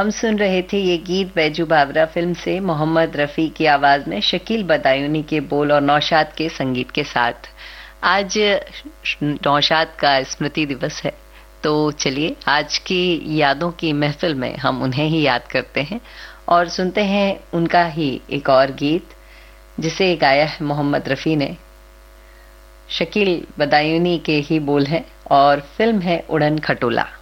हम सुन रहे थे ये गीत बैजू बावरा फिल्म से मोहम्मद रफ़ी की आवाज में शकील बदायूनी के बोल और नौशाद के संगीत के साथ। आज नौशाद का स्मृति दिवस है, तो चलिए आज की यादों की महफिल में हम उन्हें ही याद करते हैं और सुनते हैं उनका ही एक और गीत जिसे गाया है मोहम्मद रफ़ी ने। शकील बदायूनी के ही बोल हैं और फिल्म है उड़न खटोला।